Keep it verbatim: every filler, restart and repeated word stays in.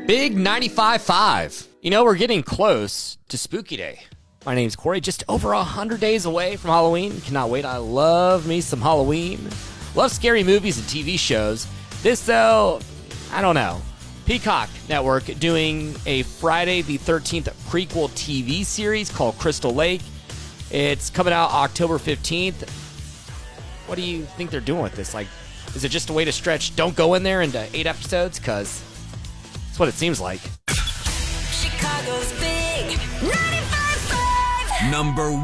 Big ninety-five point five. You know, we're getting close to Spooky Day. My name's Corey, just over one hundred days away from Halloween. Cannot wait. I love me some Halloween. Love scary movies and T V shows. This, though, I don't know. Peacock Network doing a Friday the thirteenth prequel T V series called Crystal Lake. It's coming out October fifteenth. What do you think they're doing with this? Like, is it just a way to stretch Don't Go In There into eight episodes? Because that's what it seems like. Chicago's Big ninety-five point five. Number